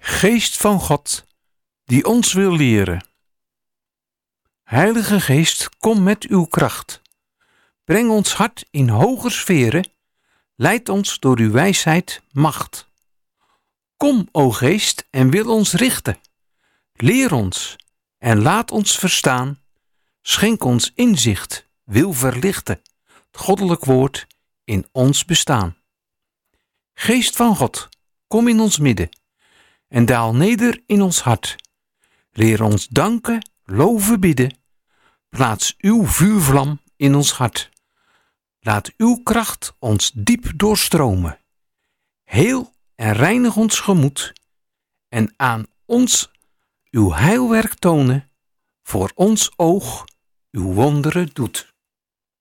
Geest van God, die ons wil leren. Heilige Geest, kom met uw kracht. Breng ons hart in hoger sferen. Leid ons door uw wijsheid, macht. Kom, o Geest, en wil ons richten. Leer ons en laat ons verstaan. Schenk ons inzicht, wil verlichten. Het goddelijk woord in ons bestaan. Geest van God, kom in ons midden en daal neder in ons hart. Leer ons danken, loven, bidden. Plaats uw vuurvlam in ons hart. Laat uw kracht ons diep doorstromen. Heel en reinig ons gemoed en aan ons uw heilwerk tonen. Voor ons oog uw wonderen doet.